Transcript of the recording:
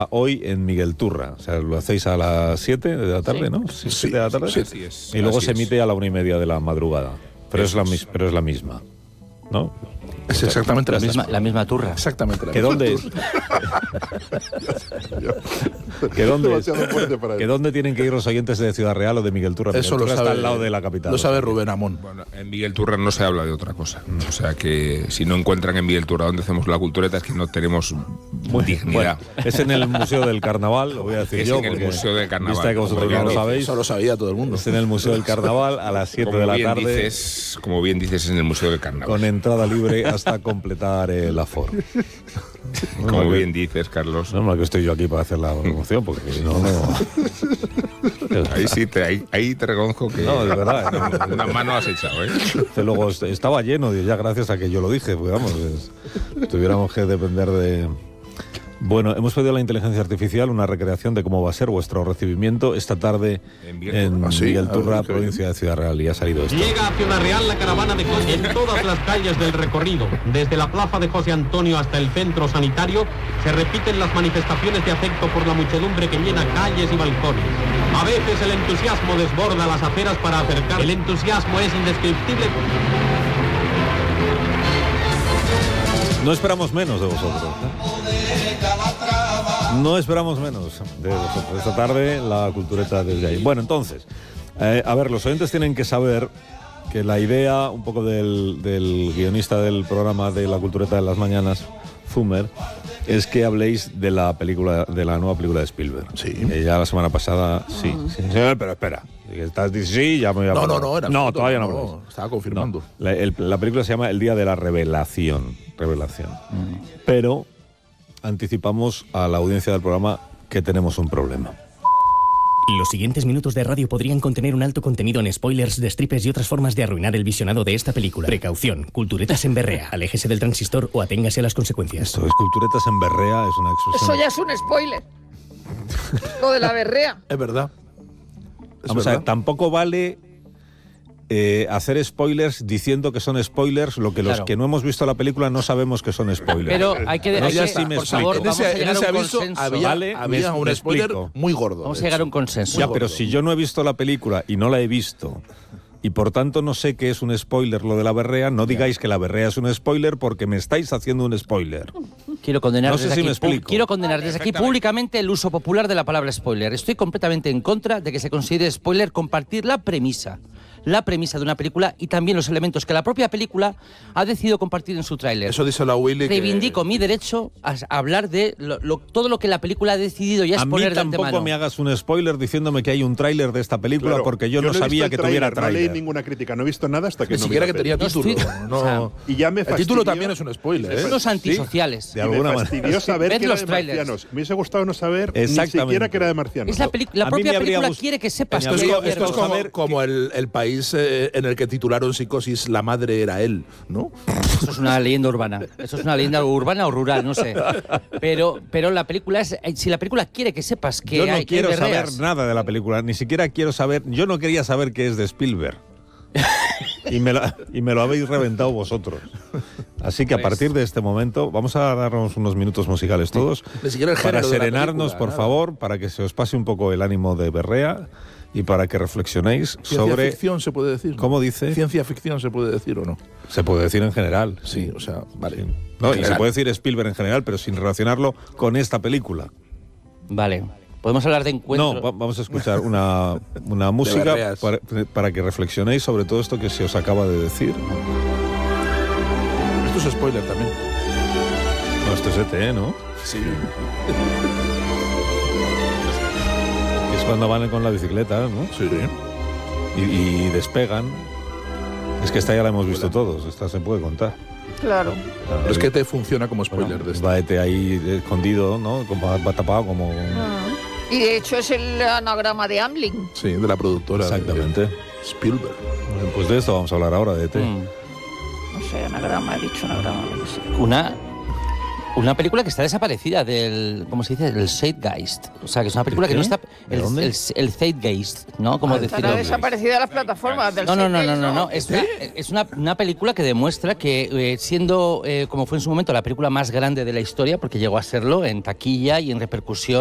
hoy en Miguel Turra. O sea, lo hacéis a las 7 de la tarde, ¿no? 7 de la tarde. Sí, así es. Y luego Así se es. emite a la 1:30 de la madrugada. Pero es la misma, ¿no? Es exactamente La misma turra. Exactamente la ¿Que misma. dónde es? ¿Que dónde es? Demasiado fuerte para ¿Que él. dónde tienen que ir los oyentes de Ciudad Real o de Miguel Turra? Eso lo Miguel Turra sabe, está al lado de la capital. lo sabe Rubén Amón. Bueno, en Miguel Turra no se habla de otra cosa. O sea que si no encuentran en Miguel Turra donde hacemos la cultureta es que no tenemos dignidad. Bueno, es en el Museo del Carnaval, lo voy a decir Es yo. en el porque Museo del Carnaval, Vista que vosotros como no lo bien sabéis. Eso lo sabía todo el mundo. Es en el Museo del Carnaval a las 7 de la tarde. Como bien dices, en el Museo del Carnaval. Con entrada libre hasta completar el aforo. Como bien dices, Carlos. No, que estoy yo aquí para hacer la promoción, porque si no, no. Ahí sí, ahí te reconozco que No, de verdad. una mano has echado, ¿eh? Luego estaba lleno, ya gracias a que yo lo dije, pues vamos, tuviéramos que depender de... Bueno, hemos pedido a la inteligencia artificial una recreación de cómo va a ser vuestro recibimiento esta tarde en Miguel Turra, provincia de Ciudad Real, y ha salido esto. Llega a Ciudad Real la caravana de coches en todas las calles del recorrido. Desde la plaza de José Antonio hasta el centro sanitario se repiten las manifestaciones de afecto por la muchedumbre que llena calles y balcones. A veces el entusiasmo desborda las aceras para acercar. El entusiasmo es indescriptible. No esperamos menos de vosotros, No esperamos menos de vosotros. Esta tarde la cultureta desde ahí. Bueno, entonces, a ver, los oyentes tienen que saber que la idea un poco del guionista del programa de la cultureta de las mañanas, Zumer, es que habléis de la película, de la nueva película de Spielberg. Sí. Ya la semana pasada, sí, pero espera. Estás diciendo sí, ya me voy a... No, todavía no. Estaba confirmando. No, la película se llama El día de la revelación. Pero anticipamos a la audiencia del programa que tenemos un problema. Los siguientes minutos de radio podrían contener un alto contenido en spoilers, destripes y otras formas de arruinar el visionado de esta película. Precaución, culturetas en berrea. Aléjese del transistor o aténgase a las consecuencias. Esto es culturetas en berrea, es una expresión... Eso ya es un spoiler. Lo de la berrea. Es verdad. Vamos a ver, tampoco vale hacer spoilers diciendo que son spoilers, lo que los que no hemos visto la película no sabemos que son spoilers. Pero hay que por favor, vamos a llegar a un aviso consenso. había un spoiler muy gordo. Vamos a llegar a un consenso. Ya, pero si yo no he visto la película y no la he visto, y por tanto no sé qué es un spoiler lo de la berrea, no digáis que la berrea es un spoiler porque me estáis haciendo un spoiler. Quiero condenar No sé desde si aquí, me explico. quiero condenar desde aquí públicamente el uso popular de la palabra spoiler. Estoy completamente en contra de que se considere spoiler compartir la premisa de una película y también los elementos que la propia película ha decidido compartir en su tráiler. Eso dice la Willy. Reivindico mi derecho a hablar de todo lo que la película ha decidido ya A mí exponer de tampoco antemano. me hagas un spoiler diciéndome que hay un tráiler de esta película, Claro, porque yo no he visto sabía el que tuviera tráiler, tráiler. No leí ninguna crítica, no he visto nada hasta que Ni no siquiera vi que la tenía peli. título. No, o sea, Y ya me el fastidió, título también es un spoiler, ¿eh? Unos antisociales. De y me alguna fastidió manera. saber Ved que era los de trailers. marcianos. Me hubiese gustado no saber ni Exactamente. siquiera que era de marcianos. Es la A propia mí me habría película gust- quiere que sepas me que habría hay Esto es gustado como el país en el que titularon Psicosis La madre era él, ¿no? Eso es una leyenda urbana. Eso es una leyenda urbana o rural, no sé. Pero la película es... Si la película quiere que sepas que Yo no hay quiero que hay saber berreas. nada de la película, ni siquiera quiero saber... Yo no quería saber que es de Spielberg. y me lo habéis reventado vosotros. Así que a partir de este momento vamos a darnos unos minutos musicales todos Ni siquiera el para género de la serenarnos, película, por nada. favor, para que se os pase un poco el ánimo de berrea y para que reflexionéis Ciencia sobre... ficción se puede decir. ¿Cómo dice? Ciencia ficción se puede decir o no. Se puede decir en general. Sí, o sea, vale. No, y se General. puede decir Spielberg en general, pero sin relacionarlo con esta película. Vale. Podemos hablar de encuentro. No, vamos a escuchar una música berreas. para que reflexionéis sobre todo esto que se os acaba de decir. Esto es spoiler también. No, esto es ET, ¿no? Sí. Es cuando van con la bicicleta, ¿no? Sí. Y despegan. Es que esta ya la hemos visto todos, esta se puede contar. Claro. Es que te funciona como spoiler de esto. Va ET ahí escondido, ¿no? Va tapado como... Y de hecho es el anagrama de Amblin. Sí, de la productora. Exactamente. Spielberg. Pues de esto vamos a hablar ahora, de ET. No sé, anagrama, he dicho anagrama. No sé. Una película que está desaparecida del, ¿cómo se dice? Del Zeitgeist. O sea, que es una película que no está... El Zeitgeist, ¿no? Como decirlo. Estará desaparecida de las plataformas del No. Zeitgeist, Es una película que demuestra que siendo, como fue en su momento, la película más grande de la historia, porque llegó a serlo en taquilla y en repercusión,